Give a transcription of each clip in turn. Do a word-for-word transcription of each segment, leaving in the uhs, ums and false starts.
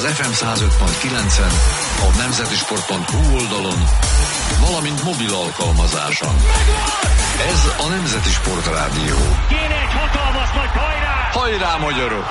ef em száz öt pont kilencen, a nemzetisport pont hu oldalon, valamint mobil alkalmazáson. Ez a Nemzeti Sport Rádió. Kéne egy hatalmas nagy hajrá! Hajrá, magyarok!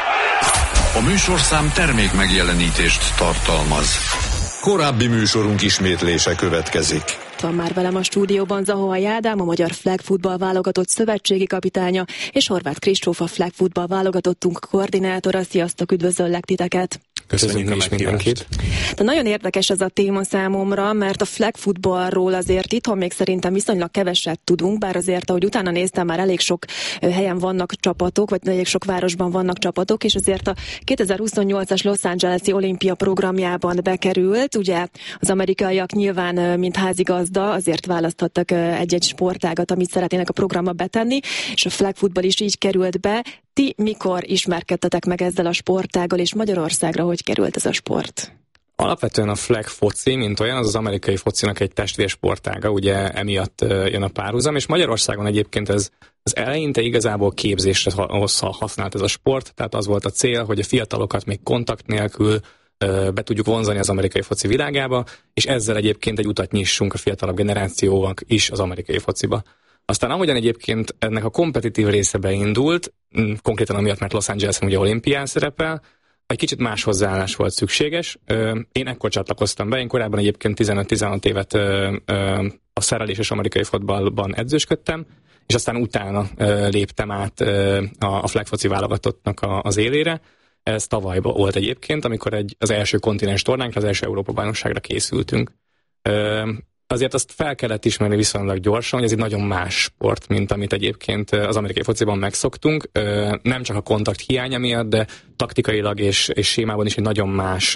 A műsorszám termék megjelenítést tartalmaz. Korábbi műsorunk ismétlése következik. Van már velem a stúdióban Zahoai Ádám, a magyar flag football válogatott szövetségi kapitánya, és Horváth Kristóf, a flag football válogatottunk koordinátora. Sziasztok, üdvözöllek titeket! Köszönjük is mindenkit! De nagyon érdekes ez a téma számomra, mert a flag footballról azért itthon még szerintem viszonylag keveset tudunk, bár azért, ahogy utána néztem, már elég sok helyen vannak csapatok, vagy elég sok városban vannak csapatok, és azért a kétezer-huszonnyolcas Los Angeles-i olimpia programjában bekerült. Ugye az amerikaiak nyilván, mint házigazda, azért választhattak egy-egy sportágat, amit szeretnének a programba betenni, és a flag football is így került be. Ti mikor ismerkedtetek meg ezzel a sportággal, és Magyarországra hogy került ez a sport? Alapvetően a flag foci, mint olyan, az az amerikai focinak egy testvérsportága, ugye emiatt jön a párhuzam, és Magyarországon egyébként ez az eleinte igazából képzésre használt ez a sport, tehát az volt a cél, hogy a fiatalokat még kontakt nélkül be tudjuk vonzani az amerikai foci világába, és ezzel egyébként egy utat nyissunk a fiatalabb generációnak is az amerikai fociba. Aztán ahogyan egyébként ennek a kompetitív része beindult, konkrétan amiatt, mert Los Angelesen ugye olimpián szerepel, egy kicsit más hozzáállás volt szükséges. Én ekkor csatlakoztam be, én korábban egyébként tizenöt-tizenhat évet a szereléses amerikai fotballban edzősködtem, és aztán utána léptem át a flag foci válogatottnak az élére. Ez tavaly volt egyébként, amikor egy, az első kontinens tornánkra, az első Európa-bajnokságra készültünk. Azért azt fel kellett ismerni viszonylag gyorsan, hogy ez egy nagyon más sport, mint amit egyébként az amerikai fociban megszoktunk. Nem csak a kontakt hiánya miatt, de taktikailag és, és sémában is egy nagyon más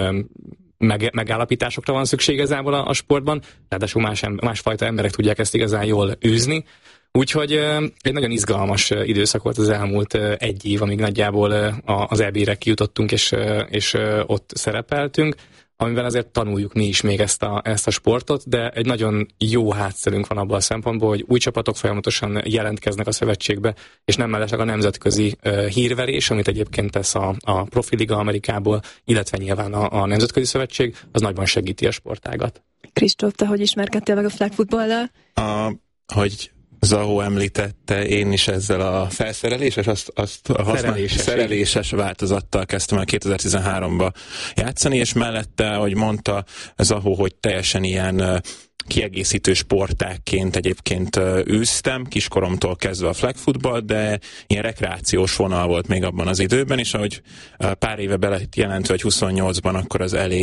meg, megállapításokra van szükség igazából a, a sportban. Ráadásul más, másfajta emberek tudják ezt igazán jól űzni. Úgyhogy egy nagyon izgalmas időszak volt az elmúlt egy év, amíg nagyjából az é bé-re kijutottunk és, és ott szerepeltünk, amivel azért tanuljuk mi is még ezt a, ezt a sportot, de egy nagyon jó hátszerünk van abban a szempontból, hogy új csapatok folyamatosan jelentkeznek a szövetségbe, és nem mellesleg a nemzetközi uh, hírverés, amit egyébként tesz a, a Profiliga Amerikából, illetve nyilván a, a Nemzetközi Szövetség, az nagyban segíti a sportágat. Kristóf, te hogy ismerkedtél meg a flag football-lal? A, hogy Zahó említette, én is ezzel a felszereléses, azt, azt a használ, szereléses, szereléses változattal kezdtem el kétezer-tizenháromba játszani, és mellette, ahogy mondta Zahó, hogy teljesen ilyen kiegészítő sportákként egyébként űztem, kiskoromtól kezdve a flag football, de ilyen rekreációs vonal volt még abban az időben, és ahogy pár éve be lett jelentve, hogy huszonnyolcban akkor az el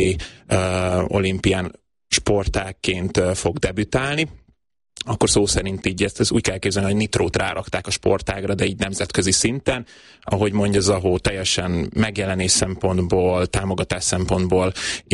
á uh, olimpián sportákként uh, fog debütálni, akkor szó szerint így ezt, ezt úgy kell képzelni, hogy nitrót rárakták a sportágra, de így nemzetközi szinten, ahogy mondja Zahó, teljesen megjelenés szempontból, támogatás szempontból,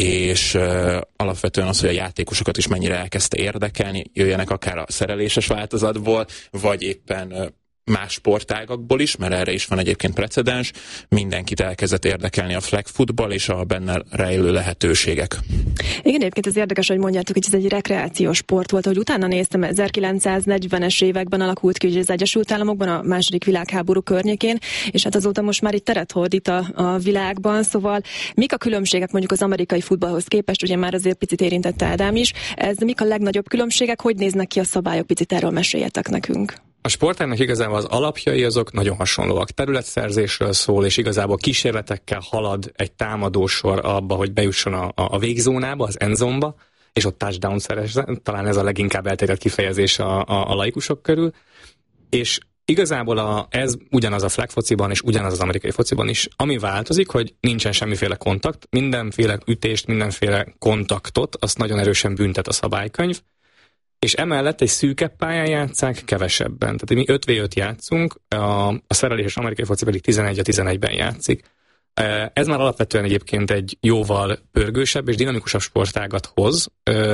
és uh, alapvetően az, hogy a játékosokat is mennyire elkezdte érdekelni, jöjjenek akár a szereléses változatból, vagy éppen uh, más sportágakból is, mert erre is van egyébként precedens, mindenkit elkezdett érdekelni a flag football és a benne rejlő lehetőségek. Igen, egyébként ez érdekes, hogy mondjátok, hogy ez egy rekreációs sport volt, hogy utána néztem, ezerkilencszáznegyvenes években alakult ki az Egyesült Államokban, a második világháború környékén, és hát azóta most már itt teret hódít a, a világban, szóval mik a különbségek mondjuk az amerikai futballhoz képest, ugye már azért picit érintette Ádám is, ez mik a legnagyobb különbségek, hogy néznek ki a szabályok, picit erről meséljetek nekünk. A sportágnak igazából az alapjai azok nagyon hasonlóak. Területszerzésről szól, és igazából kísérletekkel halad egy támadósor abba, hogy bejusson a, a végzónába, az endzone-ba, és ott touchdown szerezzen. Talán ez a leginkább elterjedt kifejezés a, a, a laikusok körül. És igazából a, ez ugyanaz a flag fociban, és ugyanaz az amerikai fociban is. Ami változik, hogy nincsen semmiféle kontakt, mindenféle ütést, mindenféle kontaktot, azt nagyon erősen büntet a szabálykönyv. És emellett egy szűkebb pályán játsszák kevesebben. Tehát mi öt vé öt játszunk, a, a szereléses amerikai foci pedig tizenegy a tizenegyben játszik. Ez már alapvetően egyébként egy jóval pörgősebb és dinamikusabb sportágat hoz,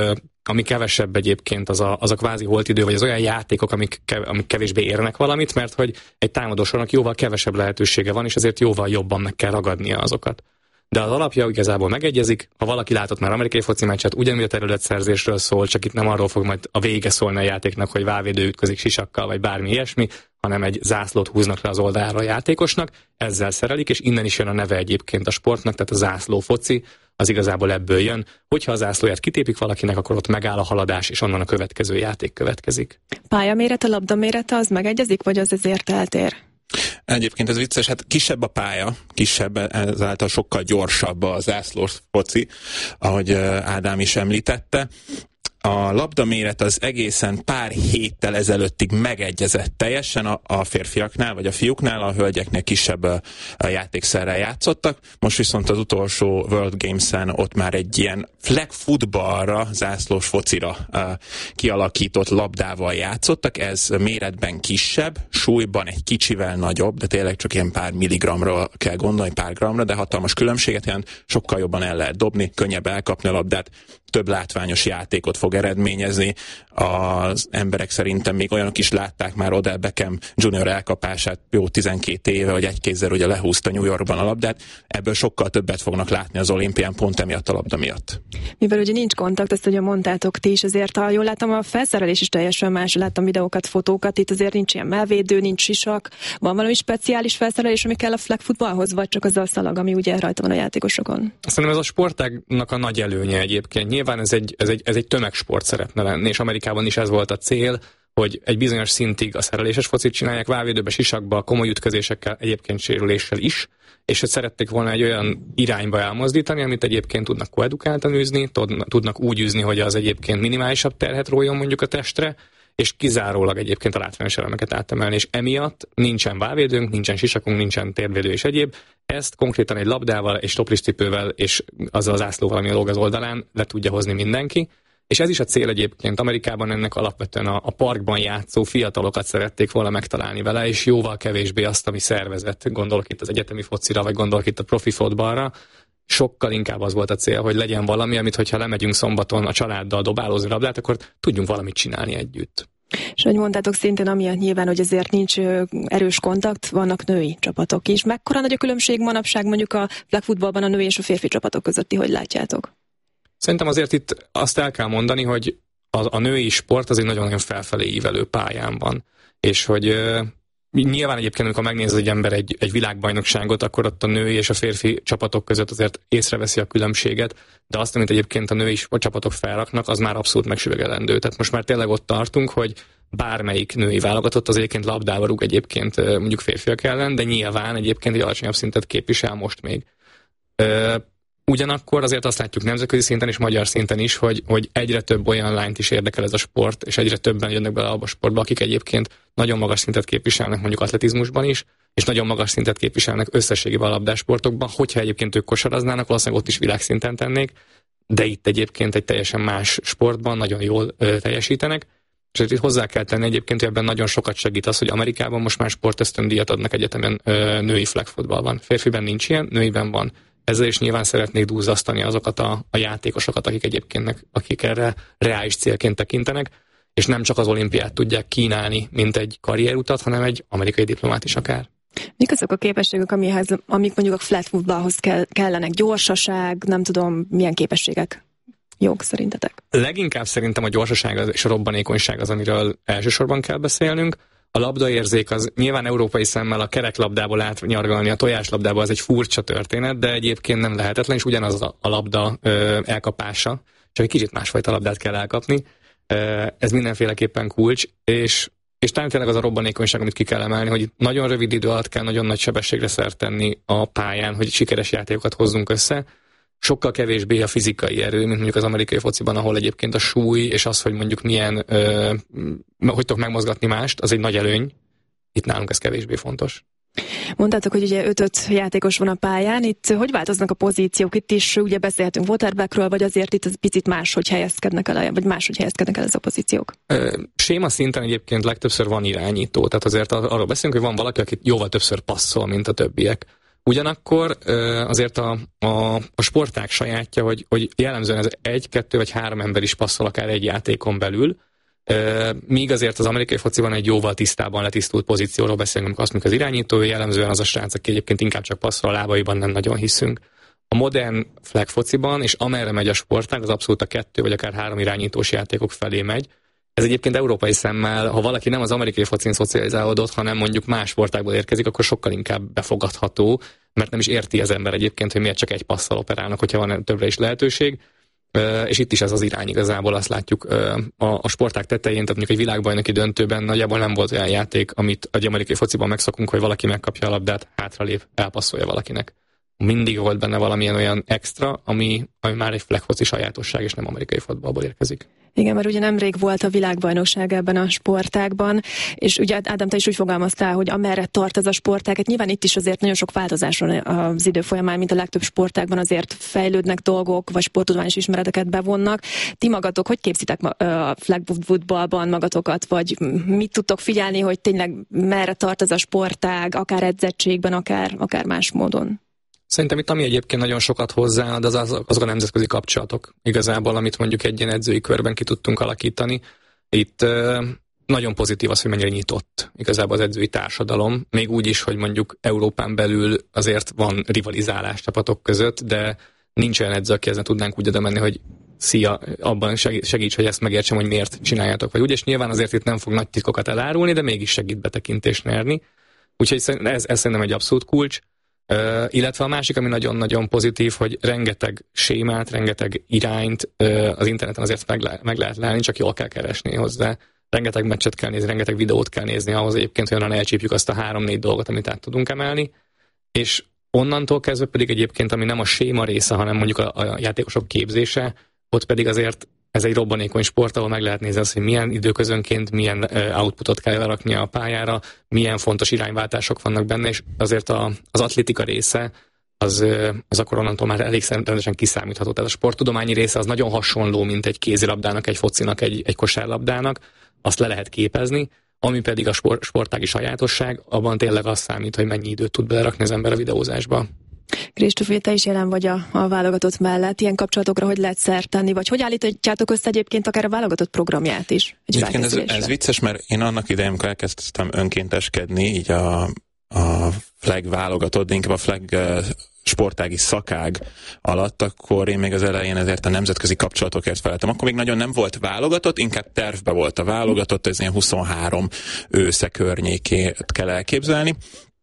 ami kevesebb egyébként az a, az a kvázi holtidő, vagy az olyan játékok, amik, amik kevésbé érnek valamit, mert hogy egy támadósornak jóval kevesebb lehetősége van, és ezért jóval jobban meg kell ragadnia azokat. de az alapja igazából megegyezik. Ha valaki látott már amerikai foci meccset, ugyanúgy a területszerzésről szól, csak itt nem arról fog majd a vége szólni a játéknak, hogy vávédő ütközik sisakkal, vagy bármi ilyesmi, hanem egy zászlót húznak le az oldalára a játékosnak, ezzel szerelik, és innen is jön a neve egyébként a sportnak, tehát a zászló foci, az igazából ebből jön. Hogyha a zászlóját kitépik valakinek, akkor ott megáll a haladás, és onnan a következő játék következik. Pályamérete, labdamérete az megegyezik, vagy az ezért eltér? Egyébként ez vicces, hát kisebb a pálya, kisebb, ezáltal sokkal gyorsabb a zászlós foci, ahogy Ádám is említette. A labdaméret az egészen pár héttel ezelőttig megegyezett teljesen a, a férfiaknál, vagy a fiúknál, a hölgyeknél kisebb a, a játékszerrel játszottak. Most viszont az utolsó World Games-en ott már egy ilyen flag footballra, zászlós focira uh, kialakított labdával játszottak. Ez méretben kisebb, súlyban egy kicsivel nagyobb, de tényleg csak ilyen pár milligramról kell gondolni, pár gramra, de hatalmas különbséget jelent, sokkal jobban el lehet dobni, könnyebb elkapni a labdát, több látványos játékot fog eredményezni. Az emberek szerintem még olyanok is látták már Odell Beckham junior elkapását jó tizenkét éve, hogy egy kézzel ugye lehúzta New Yorkban a labdát. Ebből sokkal többet fognak látni az olimpián pont emiatt a labda miatt. Mivel ugye nincs kontakt, ezt ugye mondtátok ti is, ezért ha jól láttam, a felszerelés is teljesen más, láttam videókat, fotókat, itt azért nincs ilyen mellvédő, nincs sisak. Van valami speciális felszerelés, ami kell a flag footballhoz, vagy csak az a szalag, ami ugye rajta van a játékosokon? Szerintem ez a sportágnak a nagy előnye egyébként. Nyilván ez egy, ez egy, ez egy tömegsport szeretne lenni, és Amerikában is ez volt a cél, hogy egy bizonyos szintig a szereléses focit csinálják, válvédőbe, sisakba, komoly ütközésekkel, egyébként sérüléssel is, és hogy szerették volna egy olyan irányba elmozdítani, amit egyébként tudnak koedukáltan űzni, tudnak úgy űzni, hogy az egyébként minimálisabb terhet rójon mondjuk a testre, és kizárólag egyébként a látványos elemeket átemelni, és emiatt nincsen válvédőnk, nincsen sisakunk, nincsen térvédő és egyéb. Ezt konkrétan egy labdával és topliscipővel és azzal az ászlóval, ami lóg az oldalán le tudja hozni mindenki. És ez is a cél egyébként. Amerikában ennek alapvetően a, a parkban játszó fiatalokat szerették volna megtalálni vele, és jóval kevésbé azt, ami szervezett. Gondolok itt az egyetemi focira, vagy gondolok itt a profi fotballra. Sokkal inkább az volt a cél, hogy legyen valami, amit hogyha lemegyünk szombaton a családdal dobálózni labdát, akkor tudjunk valamit csinálni együtt. És ahogy mondtátok, szintén amiatt nyilván, hogy ezért nincs erős kontakt, vannak női csapatok is. Mekkora nagy a különbség manapság mondjuk a flag footballban a női és a férfi csapatok közötti, hogy látjátok? Szerintem azért itt azt el kell mondani, hogy a, a női sport az egy nagyon-nagyon felfelé ívelő pályán van. És hogy uh, nyilván egyébként, amikor megnéz egy ember egy, egy világbajnokságot, akkor ott a női és a férfi csapatok között azért észreveszi a különbséget, de azt, amit egyébként a női csapatok felraknak, az már abszolút megsüvegelendő. Tehát most már tényleg ott tartunk, hogy bármelyik női válogatott az egyébként labdával rúg egyébként mondjuk férfiak ellen, de nyilván egyébként egy alacsonyabb szintet képvisel most még. Uh, Ugyanakkor azért azt látjuk nemzetközi szinten és magyar szinten is, hogy, hogy egyre több olyan lányt is érdekel ez a sport, és egyre többen jönnek bele abba a sportba, akik egyébként nagyon magas szintet képviselnek mondjuk atletizmusban is, és nagyon magas szintet képviselnek összességében a labdásportokban. Hogyha egyébként ők kosaraznának, valószínűleg ott is világszinten tennék, de itt egyébként egy teljesen más sportban nagyon jól ö, teljesítenek. És itt hozzá kell tenni egyébként, hogy ebben nagyon sokat segít az, hogy Amerikában most már sportösztöndíjat adnak egyetemen ö, női flag footballban. Férfiben nincs ilyen, nőiben van. Ezzel is nyilván szeretnék dúzzasztani azokat a, a játékosokat, akik egyébként akik erre reális célként tekintenek, és nem csak az olimpiát tudják kínálni, mint egy karrierutat, hanem egy amerikai diplomát is akár. Mik azok a képességek, amihez, amik mondjuk a flag footballhoz kell, kellenek? Gyorsaság, nem tudom, milyen képességek jók szerintetek? Leginkább szerintem a gyorsaság és a robbanékonyság az, amiről elsősorban kell beszélnünk. A labdaérzék az nyilván európai szemmel a kereklabdából átnyargalni a tojáslabdába, az egy furcsa történet, de egyébként nem lehetetlen, és ugyanaz a labda ö, elkapása, csak egy kicsit másfajta labdát kell elkapni. Ö, ez mindenféleképpen kulcs, és, és talán tényleg az a robbanékonyság, amit ki kell emelni, hogy nagyon rövid idő alatt kell nagyon nagy sebességre szert tenni a pályán, hogy sikeres játékokat hozzunk össze. Sokkal kevésbé a fizikai erő, mint mondjuk az amerikai fociban, ahol egyébként a súly és az, hogy mondjuk milyen, ö, hogy tudok megmozgatni mást, az egy nagy előny. Itt nálunk ez kevésbé fontos. Mondtátok, hogy ugye öt-öt játékos van a pályán, itt hogy változnak a pozíciók? Itt is ugye beszélhetünk quarterbackről, vagy azért itt ez picit máshogy helyezkednek el, vagy máshogy helyezkednek el ez a pozíciók? Ö, séma szinten egyébként legtöbbször van irányító, tehát azért arról beszélünk, hogy van valaki, aki jóval többször passzol, mint a többiek. Ugyanakkor azért a, a, a sportág sajátja, hogy, hogy jellemzően ez egy, kettő vagy három ember is passzol akár egy játékon belül, míg azért az amerikai fociban egy jóval tisztában letisztult pozícióról beszélünk, amikor azt mondjuk az irányító, jellemzően az a srác, aki egyébként inkább csak passzol, a lábaiban nem nagyon hiszünk. A modern flag fociban, és amerre megy a sportág, az abszolút a kettő vagy akár három irányítós játékok felé megy. Ez egyébként európai szemmel, ha valaki nem az amerikai focin szocializálódott, hanem mondjuk más sportágból érkezik, akkor sokkal inkább befogadható, mert nem is érti az ember egyébként, hogy miért csak egy passzal operálnak, hogyha van többre is lehetőség. És itt is ez az irány igazából, azt látjuk a, a sportág tetején, tehát mondjuk egy világbajnoki döntőben nagyjából nem volt olyan játék, amit egy amerikai fociban megszokunk, hogy valaki megkapja a labdát, hátralép, elpasszolja valakinek. Mindig volt benne valamilyen olyan extra, ami, ami már egy flag foci sajátosság, és nem amerikai fotballból érkezik. Igen, mert ugye nemrég volt a világbajnokság ebben a sportágban, és ugye Ádám, te is úgy fogalmaztál, hogy amerre tart ez a sportág, hát nyilván itt is azért nagyon sok változás van az idő folyamán, mint a legtöbb sportágban azért fejlődnek dolgok, vagy sporttudományos ismereteket bevonnak. Ti magatok, hogy képzitek a flag footballban magatokat, vagy mit tudtok figyelni, hogy tényleg merre tart ez a sportág, akár edzettségben, akár, akár más módon? Szerintem itt ami egyébként nagyon sokat hozzáad, az az, azok a nemzetközi kapcsolatok. Igazából, amit mondjuk egy ilyen edzői körben ki tudtunk alakítani. Itt uh, nagyon pozitív az, hogy mennyire nyitott igazából az edzői társadalom. Még úgy is, hogy mondjuk Európán belül azért van rivalizálás csapatok között, de nincs olyan edző, aki ezen tudnánk úgy oda menni, hogy szia, abban segíts, hogy ezt megértsem, hogy miért csináljátok. Vagy úgy, és nyilván azért itt nem fog nagy titkokat elárulni, de mégis segít betekintést nyerni. Úgyhogy ez, ez szerintem egy abszolút kulcs. Uh, illetve a másik, ami nagyon-nagyon pozitív, hogy rengeteg sémát, rengeteg irányt uh, az interneten azért meg, le- meg lehet lelni, csak jól kell keresni hozzá. Rengeteg meccset kell nézni, rengeteg videót kell nézni ahhoz egyébként, hogy onnan elcsípjük azt a három-négy dolgot, amit át tudunk emelni. És onnantól kezdve pedig egyébként, ami nem a séma része, hanem mondjuk a, a játékosok képzése, ott pedig azért ez egy robbanékony sport, ahol meg lehet nézni azt, hogy milyen időközönként, milyen outputot kell lerakni a pályára, milyen fontos irányváltások vannak benne, és azért a, az atlétika része, az, az akkor onnantól már elég rendesen kiszámítható. Tehát a sporttudományi része az nagyon hasonló, mint egy kézilabdának, egy focinak, egy, egy kosárlabdának, azt le lehet képezni, ami pedig a sport, sportági sajátosság, abban tényleg az számít, hogy mennyi időt tud belerakni az ember a videózásba. Kristóf, te is jelen vagy a, a válogatott mellett. Ilyen kapcsolatokra hogy lehet szert tenni, vagy hogy állítjátok össze egyébként akár a válogatott programját is? Egyébként ez, ez vicces, mert én annak idején, amikor elkezdtem önkénteskedni, így a, a flag válogatott, inkább a flag sportági szakág alatt, akkor én még az elején ezért a nemzetközi kapcsolatokért feleltem. Akkor még nagyon nem volt válogatott, inkább tervbe volt a válogatott, ez ilyen huszonhárom ősze környékét kell elképzelni.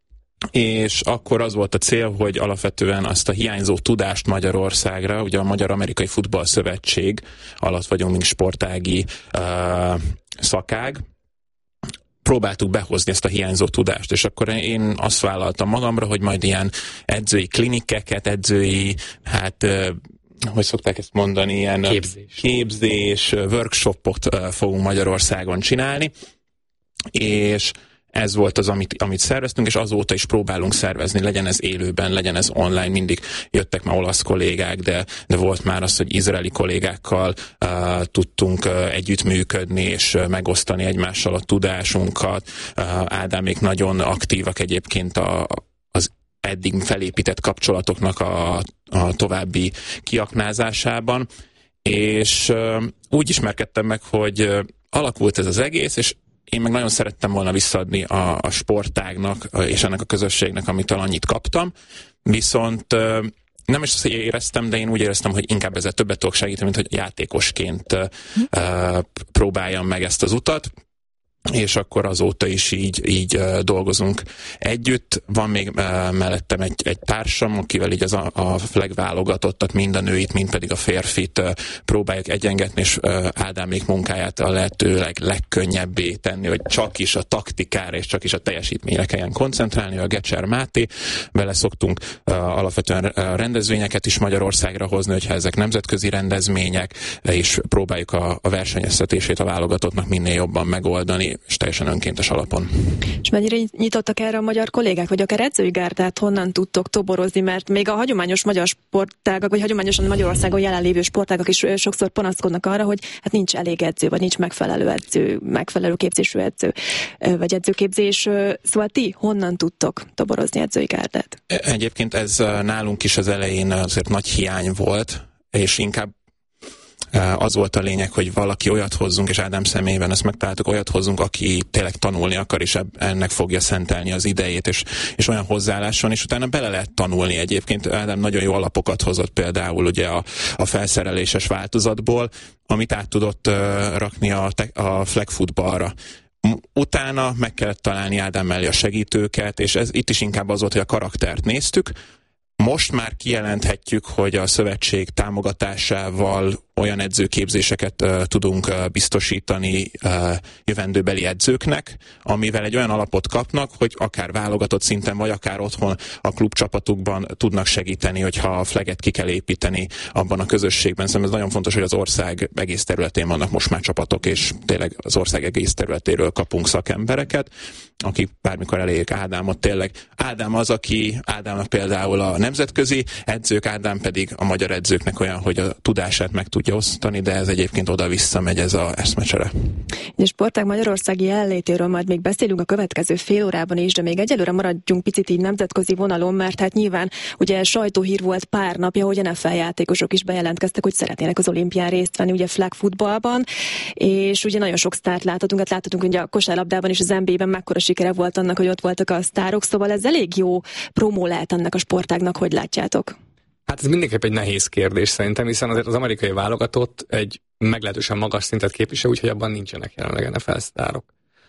És akkor az volt a cél, hogy alapvetően azt a hiányzó tudást Magyarországra, ugye a Magyar-Amerikai Futball Szövetség alatt vagyunk, mint sportági uh, szakág, próbáltuk behozni ezt a hiányzó tudást, és akkor én azt vállaltam magamra, hogy majd ilyen edzői klinikeket, edzői, hát uh, hogy szokták ezt mondani, ilyen képzés, képzés workshopot uh, fogunk Magyarországon csinálni, és ez volt az, amit, amit szerveztünk, és azóta is próbálunk szervezni, legyen ez élőben, legyen ez online, mindig jöttek már olasz kollégák, de, de volt már az, hogy izraeli kollégákkal uh, tudtunk uh, együttműködni, és uh, megosztani egymással a tudásunkat. Uh, Ádámék nagyon aktívak egyébként a, az eddig felépített kapcsolatoknak a, a további kiaknázásában, és uh, úgy ismerkedtem meg, hogy uh, alakult ez az egész, és én meg nagyon szerettem volna visszaadni a, a sportágnak és ennek a közösségnek, amitől annyit kaptam, viszont nem is azt éreztem, de én úgy éreztem, hogy inkább ezzel többet tudok segíteni, mint hogy játékosként uh, próbáljam meg ezt az utat, és akkor azóta is így, így uh, dolgozunk együtt. Van még uh, mellettem egy, egy társam, akivel így az a, a flag válogatottat, mind a nőit, mind pedig a férfit uh, próbáljuk egyengetni, és uh, Ádámék munkáját a lehetőleg legkönnyebbé tenni, hogy csak is a taktikára és csak is a teljesítményre kelljen koncentrálni. A Gecser Máté, vele szoktunk uh, alapvetően uh, rendezvényeket is Magyarországra hozni, hogyha ezek nemzetközi rendezvények, és próbáljuk a, a versenyeztetését a válogatottnak minél jobban megoldani, és teljesen önkéntes alapon. És mennyire nyitottak erre a magyar kollégák, vagy akár edzői gárdát honnan tudtok toborozni, mert még a hagyományos magyar sportágak, vagy hagyományosan Magyarországon jelenlévő sportágak is sokszor panaszkodnak arra, hogy hát nincs elég edző, vagy nincs megfelelő edző, megfelelő képzésű edző, vagy edzőképzés. Szóval ti honnan tudtok toborozni edzői gárdát? Egyébként ez nálunk is az elején azért nagy hiány volt, és inkább Az volt a lényeg, hogy valaki olyat hozzunk, és Ádám személyében ezt megtaláltuk, olyat hozzunk, aki tényleg tanulni akar, és ennek fogja szentelni az idejét, és, és olyan hozzáálláson, és utána bele lehet tanulni egyébként. Ádám nagyon jó alapokat hozott például ugye a, a felszereléses változatból, amit át tudott uh, rakni a, te, a flag footballra. Utána meg kellett találni Ádám mellé a segítőket, és ez itt is inkább az volt, hogy a karaktert néztük. Most már kijelenthetjük, hogy a szövetség támogatásával olyan edzőképzéseket uh, tudunk uh, biztosítani uh, jövendőbeli edzőknek, amivel egy olyan alapot kapnak, hogy akár válogatott szinten, vagy akár otthon a klubcsapatukban tudnak segíteni, hogyha a flaget ki kell építeni abban a közösségben. Szerintem ez nagyon fontos, hogy az ország egész területén vannak most már csapatok, és tényleg az ország egész területéről kapunk szakembereket, akik bármikor elérjék Ádámot. Tényleg Ádám az, aki Ádámnak például a nemzetközi edzők, Ádám pedig a magyar edzőknek olyan, hogy a tudását meg tudja osztani, de ez egyébként oda-vissza megy ez a eszmecsere. A sportág magyarországi jelenlétéről majd még beszélünk a következő fél órában is, de még egyelőre maradjunk picit így nemzetközi vonalon, mert hát nyilván ugye sajtóhír volt pár napja, hogy en ef el játékosok is bejelentkeztek, hogy szeretnének az olimpián részt venni, ugye flag footballban, és ugye nagyon sok sztárt láthatunk, hát láthatunk, hogy a kosárlabdában és az en bé á-ben mekkora sikere volt annak, hogy ott voltak a sztárok, szóval ez elég jó promó lehet ennek a sportágnak, hogy látjátok? Hát ez mindenképp egy nehéz kérdés szerintem, hiszen azért az amerikai válogatott egy meglehetősen magas szintet képvisel, úgyhogy abban nincsenek jelenleg en ef el sztárok.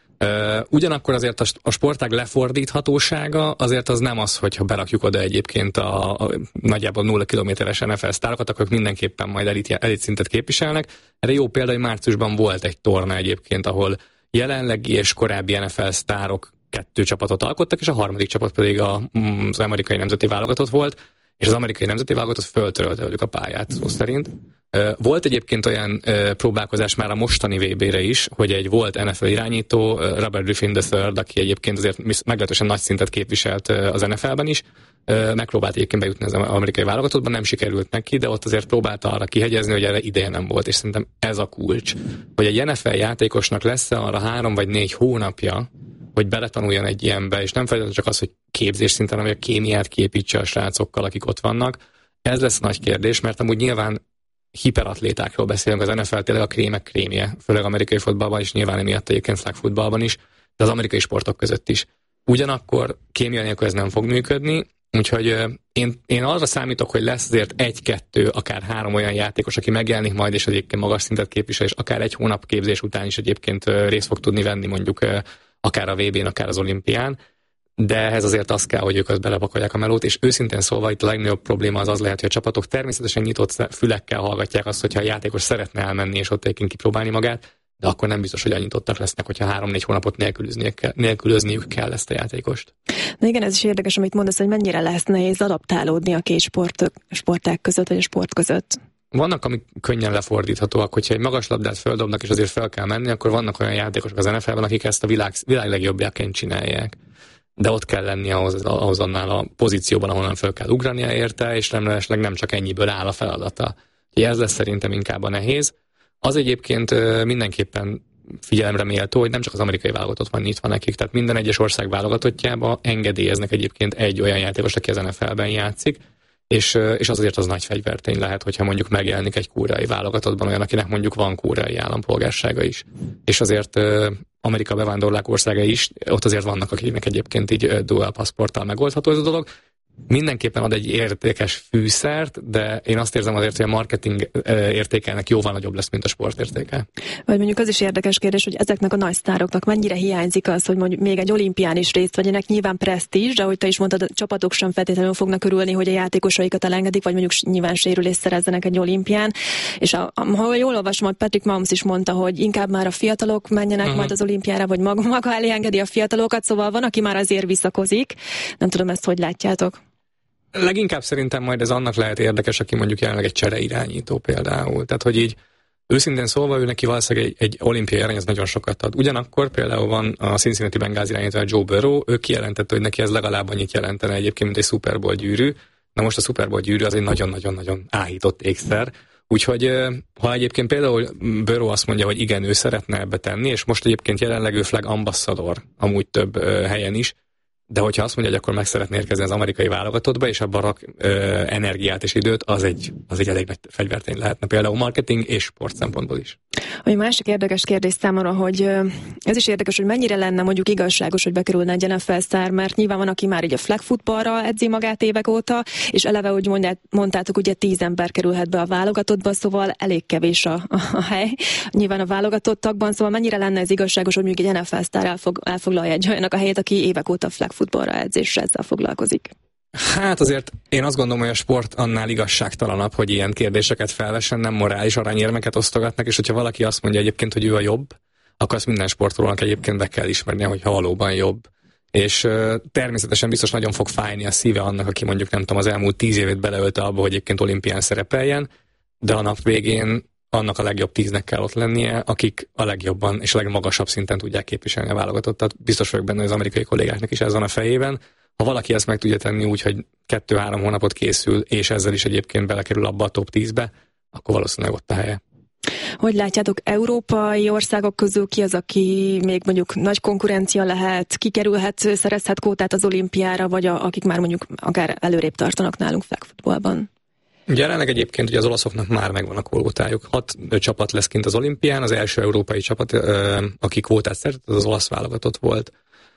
Uh, ugyanakkor azért a, a sportág lefordíthatósága azért az nem az, hogyha berakjuk oda egyébként a, a nagyjából nulla kilométeres en ef el sztárokat, akkor mindenképpen majd elit, elit szintet képviselnek. Erre jó példa, hogy márciusban volt egy torna egyébként, ahol jelenlegi és korábbi en ef el sztárok kettő csapatot alkottak, és a harmadik csapat pedig a, az amerikai nemzeti válogatott volt, és az amerikai nemzeti válogatott föltörölte velük a pályát, szó szerint. Volt egyébként olyan próbálkozás már a mostani vé bére is, hogy egy volt en ef el irányító, Robert Griffin the third, aki egyébként azért meglehetősen nagy szintet képviselt az en ef elben is, megpróbált egyébként bejutni az amerikai válogatottban, nem sikerült neki, de ott azért próbálta arra kihegyezni, hogy erre ideje nem volt, és szerintem ez a kulcs, hogy egy en ef el játékosnak lesz-e arra három vagy négy hónapja, hogy beletanuljon egy ilyenbe, és nem feltétlenül csak az, hogy képzés szinten, hanem hogy a kémiát képítse a srácokkal, akik ott vannak. Ez lesz a nagy kérdés, mert amúgy nyilván hiperatlétákról beszélünk, az en ef el tényleg a krémek krémje, főleg amerikai fotballban is, nyilván emiatt egyébként flag futballban is, de az amerikai sportok között is. Ugyanakkor kémia nélkül ez nem fog működni, úgyhogy én, én arra számítok, hogy lesz azért egy-kettő, akár három olyan játékos, aki megjelenik majd, és egyébként magas szintet képvisel, és akár egy hónap képzés után is egyébként részt fog tudni venni mondjuk akár a vé bén, akár az olimpián, de ehhez azért az kell, hogy ők azt belepakolják a melót, és őszintén szólva itt a legnagyobb probléma az az lehet, hogy a csapatok természetesen nyitott fülekkel hallgatják azt, hogyha a játékos szeretne elmenni és ott egyébként kipróbálni magát, de akkor nem biztos, hogy nyitottak lesznek, hogyha három-négy hónapot nélkülözniük kell, nélkülözniük kell ezt a játékost. Na igen, ez is érdekes, amit mondasz, hogy mennyire lesz nehéz adaptálódni a két sport, sporták között, vagy a sport között. Vannak, amik könnyen lefordíthatóak, hogyha egy magas labdát földobnak, és azért fel kell menni, akkor vannak olyan játékosok az en ef elben, akik ezt a világ, világ legjobbjaként csinálják. De ott kell lenni ahhoz, ahhoz annál a pozícióban, ahonnan fel kell ugrania érte, és remélhetőleg nem csak ennyiből áll a feladata. Úgyhogy ez lesz szerintem inkább a nehéz. Az egyébként mindenképpen figyelemre méltó, hogy nem csak az amerikai válogatott van nyitva nekik, tehát minden egyes ország válogatottjába engedélyeznek egyébként egy olyan játékos, aki az en ef elben játszik, és, és az azért az nagy fegyvertény lehet, hogyha mondjuk megjelenik egy koreai válogatottban olyan, akinek mondjuk van koreai állampolgársága is. És azért Amerika bevándorlók országa is, ott azért vannak, akiknek egyébként így dual passporttal megoldható ez a dolog. Mindenképpen ad egy értékes fűszert, de én azt érzem azért, hogy a marketing értékelnek jóval nagyobb lesz, mint a sport értéke. Vagy mondjuk az is érdekes kérdés, hogy ezeknek a nagy sztároknak mennyire hiányzik az, hogy mondjuk még egy olimpián is részt vegyenek, nyilván presztízs, de ahogy te is mondtad, a csapatok sem feltétlenül fognak örülni, hogy a játékosaikat elengedik, vagy mondjuk nyilván sérülést szerezzenek egy olimpián. És a, a, ha jól olvasom, hogy Patrick Mahomes is mondta, hogy inkább már a fiatalok menjenek uh-huh. majd az olimpiára, vagy maga, maga elé engedi a fiatalokat, szóval van, aki már azért visszakozik. Nem tudom, ezt hogy látjátok. Leginkább szerintem majd ez annak lehet érdekes, aki mondjuk jelenleg egy csereirányító például. Tehát, hogy így őszintén szólva ő neki valószínűleg egy, egy olimpiai arany, ez nagyon sokat ad. Ugyanakkor például van a Cincinnati Bengals irányító, Joe Burrow, ő kijelentette, hogy neki ez legalább annyit jelentene egyébként, mint egy Super Bowl gyűrű. Na most a Super Bowl gyűrű az egy nagyon-nagyon-nagyon áhított ékszer. Úgyhogy ha egyébként például Burrow azt mondja, hogy igen, ő szeretne ebbe tenni, és most egyébként jelenleg ő flag ambassador, amúgy több helyen is, de hogyha azt mondja, hogy akkor meg szeretné érkezni az amerikai válogatottba, és abban rak ö, energiát és időt, az egy, az egy elég nagy fegyvertény lehetne, például marketing és sport szempontból is. Ami másik érdekes kérdés számomra, hogy ez is érdekes, hogy mennyire lenne mondjuk igazságos, hogy bekerülne egy en ef el sztár, mert nyilván van, aki már így a flag footballra edzi magát évek óta, és eleve, úgy mondját, mondtátok, ugye tíz ember kerülhet be a válogatottba, szóval elég kevés a, a, a hely. Nyilván a válogatottakban, szóval mennyire lenne ez igazságos, hogy mondjuk egy en ef el sztár elfog, elfoglalja egy olyannak a helyét, aki évek óta flag footballra edzésre ezzel foglalkozik. Hát azért én azt gondolom, hogy a sport annál igazságtalanabb, hogy ilyen kérdéseket felvessen, nem morális aranyérmeket osztogatnak, és hogyha valaki azt mondja egyébként, hogy ő a jobb, akkor azt minden sportolónak egyébként be kell ismernie, hogy valóban jobb. És uh, természetesen biztos nagyon fog fájni a szíve annak, aki mondjuk nem tudom, az elmúlt tíz évét beleölte abba, hogy egyébként olimpián szerepeljen, de a nap végén annak a legjobb tíznek kell ott lennie, akik a legjobban és a legmagasabb szinten tudják képviselni a válogatottat. Biztos vagyok benne, hogy az amerikai kollégáknak is ez van a fejében. Ha valaki ezt meg tudja tenni úgy, hogy kettő-három hónapot készül, és ezzel is egyébként belekerül abba a top tízbe, akkor valószínűleg ott a helye. Hogy látjátok, európai országok közül ki az, aki még mondjuk nagy konkurencia lehet, kikerülhet, szerezhet kvótát az olimpiára, vagy a, akik már mondjuk akár előrébb tartanak nálunk flag footballban? Jelenleg egyébként ugye az olaszoknak már megvan a kvótájuk. Hat csapat lesz kint az olimpián, az első európai csapat, aki kvótát szerzett, az az olasz válogatott volt.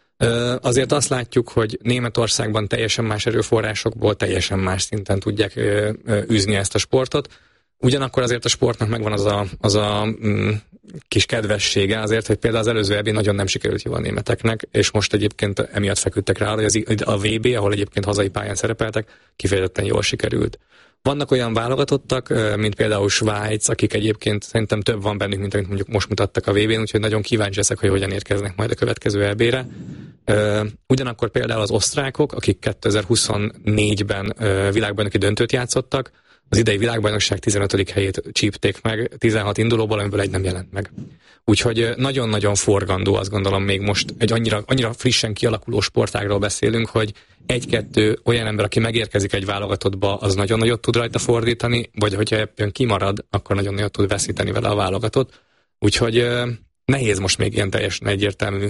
Azért azt látjuk, hogy Németországban teljesen más erőforrásokból, teljesen más szinten tudják űzni ezt a sportot. Ugyanakkor azért a sportnak megvan az a, az a mm, kis kedvessége azért, hogy például az előző é bén nagyon nem sikerült jól a németeknek, és most egyébként emiatt feküdtek rá, hogy az, a vé bé, ahol egyébként hazai pályán szerepeltek, kifejezetten jól sikerült. Vannak olyan válogatottak, mint például Svájc, akik egyébként szerintem több van bennük, mint amit mondjuk most mutattak a vé bén, úgyhogy nagyon kíváncsi leszek, hogy hogyan érkeznek majd a következő é bé-re. Ugyanakkor például az osztrákok, akik kétezer-huszonnégyben világbajnoki döntőt játszottak, az idei világbajnokság tizenötödik helyét csípték meg, tizenhat indulóból, amiből egy nem jelent meg. Úgyhogy nagyon-nagyon forgandó, azt gondolom, még most egy annyira, annyira frissen kialakuló sportágról beszélünk, hogy egy-kettő olyan ember, aki megérkezik egy válogatottba, az nagyon nagyot tud rajta fordítani, vagy hogyha ebben kimarad, akkor nagyon nagyot tud veszíteni vele a válogatott. Úgyhogy nehéz most még ilyen teljesen egyértelmű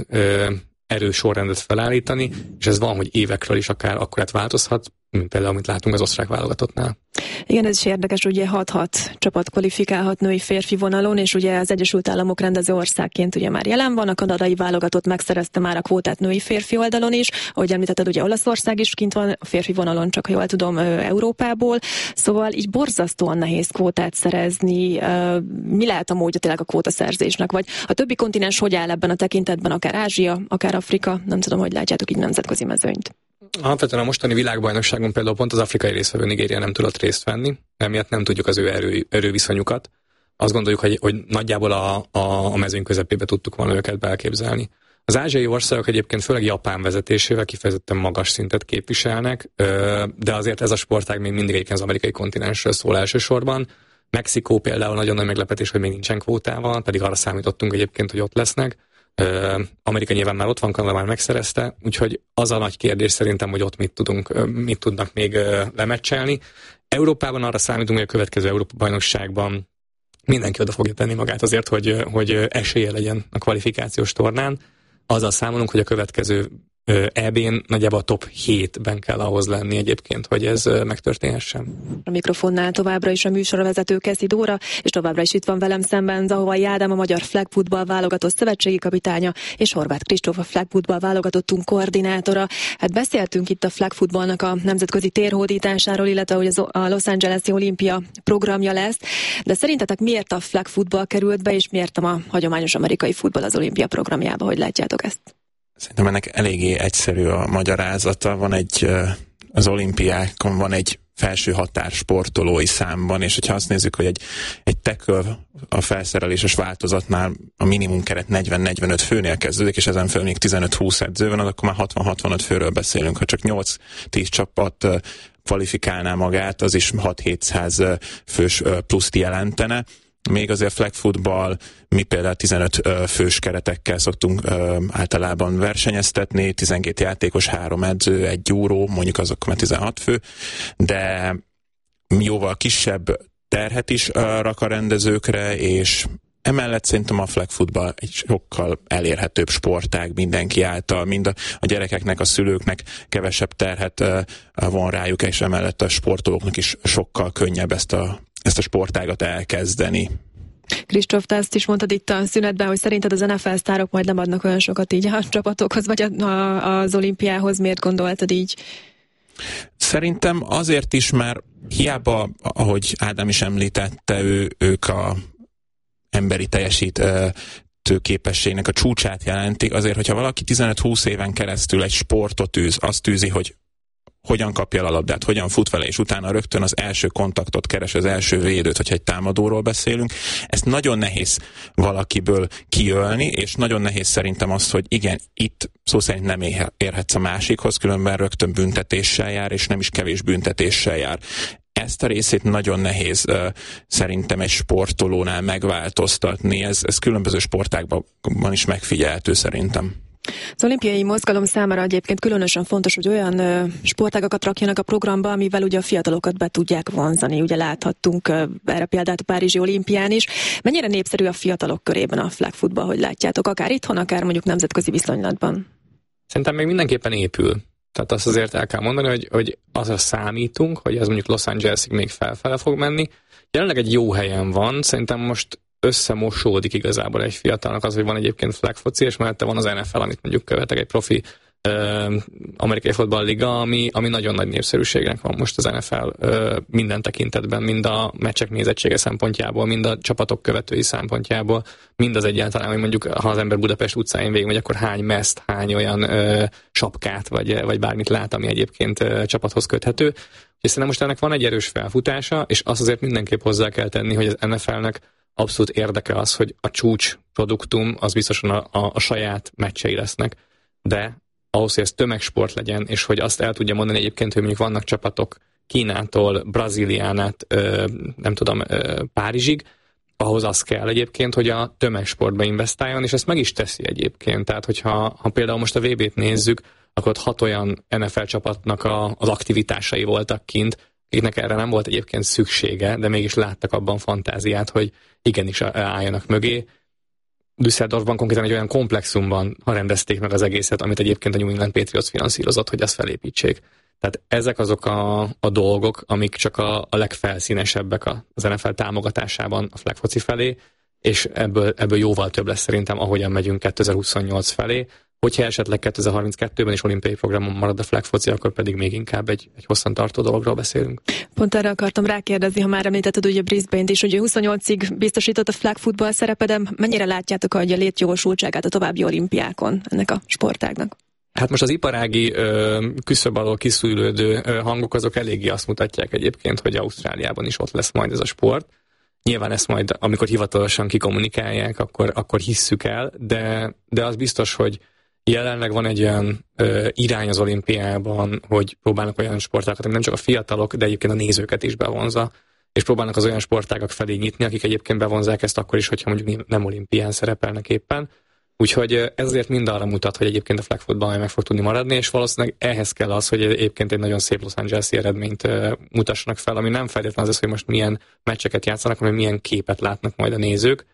erős sorrendet felállítani, és ez van, hogy évekről is akár akkorát változhat, mint például, amit látunk az osztrák válogatottnál. Igen, ez is érdekes, ugye hat-hat csapat kvalifikálhat női férfi vonalon, és ugye az Egyesült Államok rendező országként ugye már jelen van, a kanadai válogatott megszerezte már a kvótát női férfi oldalon is, ahogy említetted, ugye Olaszország is kint van a férfi vonalon, csak ha jól tudom, Európából, szóval így borzasztóan nehéz kvótát szerezni. Mi lehet a módja tényleg a kvótaszerzésnek, vagy a többi kontinens hogy áll ebben a tekintetben, akár Ázsia, akár Afrika, nem tudom, hogy látjátok így nemzetközi mezőnyt. Alapvetően a mostani világbajnokságon például pont az afrikai résztvevő Nigéria nem tudott részt venni, emiatt nem tudjuk az ő erő, erőviszonyukat. Azt gondoljuk, hogy, hogy nagyjából a, a, a mezőny közepébe tudtuk volna őket elképzelni. Az ázsiai országok egyébként főleg Japán vezetésével kifejezetten magas szintet képviselnek, de azért ez a sportág még mindig egyébként az amerikai kontinensről szól elsősorban. Mexikó például nagyon nagy meglepetés, hogy még nincsen kvótával, pedig arra számítottunk egyébként, hogy ott lesznek. Uh, Amerika nyilván már ott van, Kanada már megszerezte, úgyhogy az a nagy kérdés szerintem, hogy ott mit tudunk, uh, mit tudnak még uh, lemecselni. Európában arra számítunk, hogy a következő Európa-bajnokságban mindenki oda fogja tenni magát azért, hogy, hogy esélye legyen a kvalifikációs tornán. Azzal számolunk, hogy a következő é bén nagyjából a top hétben kell ahhoz lenni egyébként, hogy ez megtörténhessen. A mikrofonnál továbbra is a műsorvezető Keszi Dóra, és továbbra is itt van velem szemben Zahovai Ádám, a magyar flag football válogatott szövetségi kapitánya, és Horváth Kristóf, a flag football válogatottunk koordinátora. Hát beszéltünk itt a flag footballnak a nemzetközi térhódításáról, illetve hogy a Los Angeles-i olimpia programja lesz, de szerintetek miért a flag football került be, és miért a hagyományos amerikai futball az olimpia programjába, hogy látjátok ezt? Szerintem ennek eléggé egyszerű a magyarázata. Van egy, az olimpiákon van egy felső határ sportolói számban, és hogyha azt nézzük, hogy egy, egy tackle a felszereléses változatnál a minimum keret negyven-negyvenöt főnél kezdődik, és ezen föl még tizenöt-húsz edző van, akkor már hatvan-hatvanöt főről beszélünk. Ha csak nyolc-tíz csapat kvalifikálná magát, az is hat-hétszáz fős pluszt jelentene. Még azért flag football, mi például tizenöt fős keretekkel szoktunk általában versenyeztetni, tizenkét játékos, három edző, egy gyúró, mondjuk azok már tizenhat fő, de jóval kisebb terhet is rak a rendezőkre, és Emellett szerintem a flag football egy sokkal elérhetőbb sportág mindenki által, mind a, a gyerekeknek, a szülőknek kevesebb terhet uh, von rájuk, és emellett a sportolóknak is sokkal könnyebb ezt a, ezt a sportágat elkezdeni. Kristóf, te ezt is mondtad itt a szünetben, hogy szerinted az en ef el sztárok majd nem adnak olyan sokat így a csapatokhoz, vagy a, a, az olimpiához. Miért gondoltad így? Szerintem azért is, mert hiába, ahogy Ádám is említette, ő, ők a emberi teljesítő képességnek a csúcsát jelentik, azért, hogyha valaki tizenöt-húsz éven keresztül egy sportot űz, azt űzi, hogy hogyan kapja a labdát, hogyan fut vele, és utána rögtön az első kontaktot keres, az első védőt, hogyha egy támadóról beszélünk. Ezt nagyon nehéz valakiből kiölni, és nagyon nehéz szerintem az, hogy igen, itt szó szerint nem érhetsz a másikhoz, különben rögtön büntetéssel jár, és nem is kevés büntetéssel jár. Ezt a részét nagyon nehéz uh, szerintem egy sportolónál megváltoztatni. Ez, ez különböző sportákban is megfigyelhető szerintem. Az olimpiai mozgalom számára egyébként különösen fontos, hogy olyan ö, sportágakat rakjanak a programba, amivel ugye a fiatalokat be tudják vonzani. Ugye láthattunk ö, erre példát a Párizsi olimpián is. Mennyire népszerű a fiatalok körében a flag football, hogy látjátok, akár itthon, akár mondjuk nemzetközi viszonylatban? Szerintem még mindenképpen épül. Tehát azt azért el kell mondani, hogy, hogy azra számítunk, hogy ez mondjuk Los Angelesig még felfele fog menni. Jelenleg egy jó helyen van, szerintem most összemosódik igazából egy fiatalnak az, hogy van egyébként flag foci, és mellette van az en ef el, amit mondjuk követek, egy profi uh, amerikai fotballliga, ami, ami nagyon nagy népszerűségnek van most az en ef el uh, minden tekintetben, mind a meccsek nézettsége szempontjából, mind a csapatok követői szempontjából, mind az egyáltalán, hogy mondjuk ha az ember Budapest utcáin végigmegy, akkor hány meszt, hány olyan uh, sapkát, vagy, vagy bármit lát, ami egyébként uh, csapathoz köthető. És szerintem most ennek van egy erős felfutása, és azt azért mindenképp hozzá kell tenni, hogy az en ef elnek abszolút érdeke az, hogy a csúcs produktum az biztosan a, a, a saját meccsei lesznek, de ahhoz, hogy ez tömegsport legyen, és hogy azt el tudja mondani egyébként, hogy mondjuk vannak csapatok Kínától, Brazíliánát, ö, nem tudom, ö, Párizsig, ahhoz az kell egyébként, hogy a tömegsportba investáljon, és ezt meg is teszi egyébként. Tehát, hogyha ha például most a vé bét nézzük, akkor ott hat olyan en ef el csapatnak a, az aktivitásai voltak kint, akiknek erre nem volt egyébként szüksége, de mégis láttak abban fantáziát, hogy igenis álljanak mögé. Düsseldorfban konkrétan egy olyan komplexumban rendezték meg az egészet, amit egyébként a New England Patriots finanszírozott, hogy azt felépítsék. Tehát ezek azok a, a dolgok, amik csak a, a legfelszínesebbek az en ef el támogatásában a flag foci felé, és ebből, ebből jóval több lesz szerintem, ahogyan megyünk kétezer-huszonnyolc felé. Hogyha esetleg kétezer-harminckettőben is olimpiai programon marad a flag foci, akkor pedig még inkább egy, egy hosszantartó dologról beszélünk. Pont erre akartam rákérdezni, ha már említetted ugye Brisbane-t is, hogy huszonnyolcig biztosított a flag football szerepedem. Mennyire látjátok a létjogosultságát a további olimpiákon ennek a sportágnak? Hát most az iparági ö, küszöb alól kiszűrődő ö, hangok azok eléggé azt mutatják egyébként, hogy Ausztráliában is ott lesz majd ez a sport. Nyilván ezt majd, amikor hivatalosan kikommunikálják, akkor, akkor hisszük el, de, de az biztos, hogy jelenleg van egy olyan ö, irány az olimpiában, hogy próbálnak olyan sportákat, ami nem csak a fiatalok, de egyébként a nézőket is bevonza, és próbálnak az olyan sportágak felé nyitni, akik egyébként bevonzák ezt akkor is, hogyha mondjuk nem olimpián szerepelnek éppen. Úgyhogy ez azért mind arra mutat, hogy egyébként a flag football meg fog tudni maradni, és valószínűleg ehhez kell az, hogy egyébként egy nagyon szép Los Angeles-i eredményt mutassanak fel, ami nem feltétlenül az, hogy most milyen meccseket játszanak, hanem milyen képet látnak majd a nézők.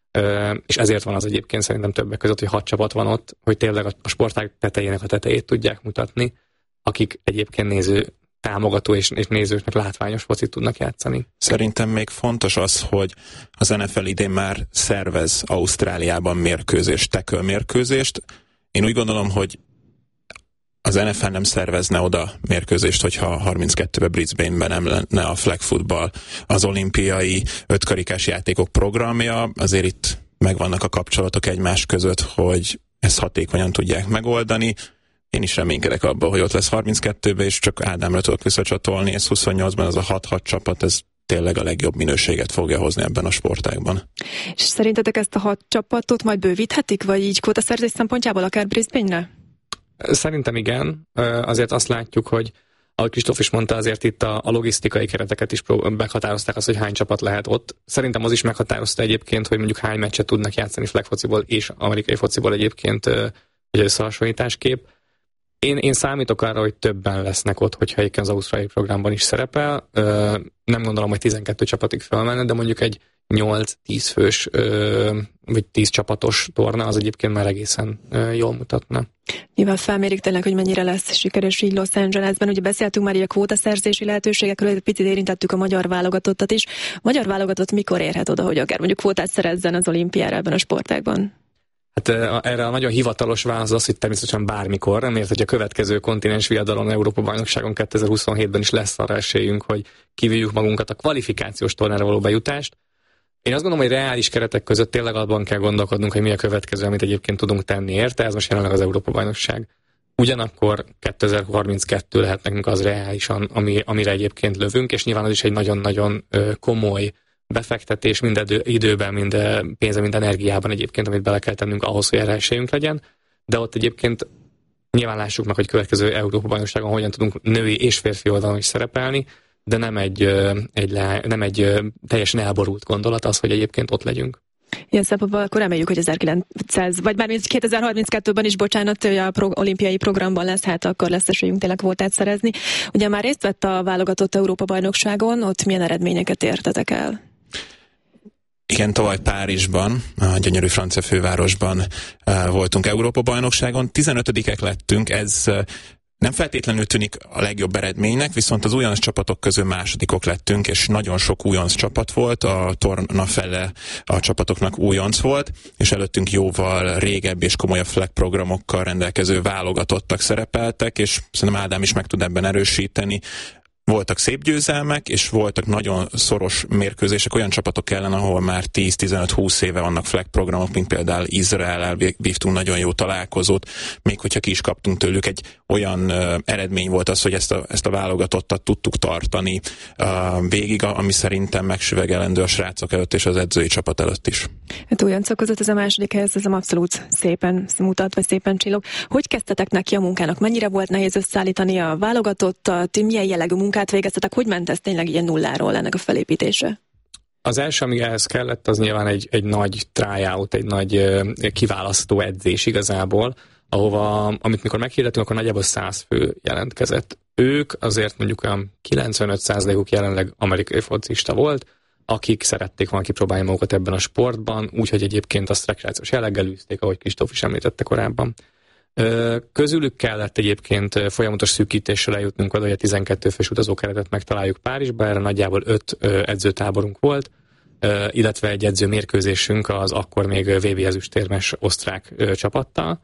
És ezért van az egyébként szerintem többek között, hogy hat csapat van ott, hogy tényleg a sportág tetejének a tetejét tudják mutatni, akik egyébként néző támogató és, és nézőknek látványos focit tudnak játszani. Szerintem még fontos az, hogy az en ef el idén már szervez Ausztráliában mérkőzést, tackle mérkőzést. Én úgy gondolom, hogy az en ef el nem szervezne oda mérkőzést, hogyha harminckettőben Brisbane-ben nem lenne a flag football. Az olimpiai ötkarikás játékok programja, azért itt megvannak a kapcsolatok egymás között, hogy ezt hatékonyan tudják megoldani. Én is reménykedek abban, hogy ott lesz harminckettőben, és csak Ádámra tudok visszacsatolni, ez huszonnyolcban az a hat-hat csapat, ez tényleg a legjobb minőséget fogja hozni ebben a sportágban. És szerintetek ezt a hat csapatot majd bővíthetik, vagy így kvótaszerzés szempontjából akár Brisbane-re? Szerintem igen. Azért azt látjuk, hogy ahogy Kristóf is mondta, azért itt a, a logisztikai kereteket is meghatározták azt, hogy hány csapat lehet ott. Szerintem az is meghatározta egyébként, hogy mondjuk hány meccset tudnak játszani flag fociból és amerikai fociból egyébként egy összehasonlításkép. Én, én számítok arra, hogy többen lesznek ott, hogyha egyébként az ausztráliai programban is szerepel. Nem gondolom, hogy tizenkettő csapatig felmenne, de mondjuk egy nyolc-tíz fős vagy tíz csapatos torna az egyébként már egészen jól mutatna. Nyilván felmérik tényleg, hogy mennyire lesz sikeres így Los Angelesben. Ugye beszéltünk már így a kvótaszerzési lehetőségekről, egy picit érintettük a magyar válogatottat is. A magyar válogatott mikor érhet oda, hogy akár mondjuk kvótát szerezzen az olimpiára ebben a sportágban? Hát erre a nagyon hivatalos válasz az, hogy természetesen bármikor, mert hogy a következő kontinens viadalon Európa-bajnokságon kétezer-huszonhétben is lesz arra esélyünk, hogy kivívjuk magunkat a kvalifikációs tornára való bejutást. Én azt gondolom, hogy reális keretek között tényleg abban kell gondolkodnunk, hogy mi a következő, amit egyébként tudunk tenni érte, ez most jelenleg az Európa-bajnokság. Ugyanakkor kétezer-harminckettő lehet nekünk az reálisan, ami, amire egyébként lövünk, és nyilván az is egy nagyon-nagyon komoly befektetés mind időben, mind pénzben, mind energiában egyébként, amit bele kell tennünk ahhoz, hogy erre esélyünk legyen. De ott egyébként nyilván lássuk meg, hogy következő Európa-bajnokságon hogyan tudunk női és férfi oldalon is szerepelni, de nem egy, egy, le, nem egy teljesen elborult gondolat az, hogy egyébként ott legyünk. Ilyen szempontból akkor reméljük, hogy ezerkilencszáz, vagy bármi kétezer-harminckettőben is, bocsánat, a pro, olimpiai programban lesz, hát akkor lesz esélyünk tényleg kvótát szerezni. Ugye már részt vett a válogatott Európa-bajnokságon, ott milyen eredményeket értetek el? Igen, tavaly Párizsban, a gyönyörű francia fővárosban uh, voltunk Európa-bajnokságon. tizenötödikek lettünk, ez uh, nem feltétlenül tűnik a legjobb eredménynek, viszont az újonc csapatok közül másodikok lettünk, és nagyon sok újonc csapat volt, a torna fele a csapatoknak újonc volt, és előttünk jóval régebb és komolyabb flag programokkal rendelkező válogatottak szerepeltek, és szerintem Ádám is meg tud ebben erősíteni. Voltak szép győzelmek, és voltak nagyon szoros mérkőzések olyan csapatok ellen, ahol már tíz-tizenöt-húsz éve vannak flag programok, mint például Izraellel vívtunk nagyon jó találkozót, még hogyha ki is kaptunk tőlük, egy olyan uh, eredmény volt az, hogy ezt a, ezt a válogatottat tudtuk tartani uh, végig, ami szerintem megsüvegelendő a srácok előtt és az edzői csapat előtt is. Hát újoncok között ez a második hely, ez abszolút szépen mutat, vagy szépen csillog. Hogy kezdtetek neki a munkának? Mennyire volt nehéz összeállítani a válogatottat? Milyen jellegű munkát végeztetek? Hogy ment ez tényleg ilyen nulláról ennek a felépítése? Az első, ami ehhez kellett, az nyilván egy, egy nagy tryout, egy nagy uh, kiválasztó edzés igazából, ahova, amit mikor meghirdettünk, akkor nagyjából száz fő jelentkezett. Ők azért mondjuk olyan kilencvenöt százalékuk jelenleg amerikai focista volt, akik szerették volna kipróbálni magukat ebben a sportban, úgyhogy egyébként azt rekreációs jelleggel űzték, ahogy Kristóf is említette korábban. Közülük kellett egyébként folyamatos szűkítéssel eljutnunk oda, hogy a tizenkettő fős utazókeretet megtaláljuk Párizsba, erre nagyjából öt edzőtáborunk volt, illetve egy edzőmérkőzésünk az akkor még vé bé ezüstérmes osztrák csapattal.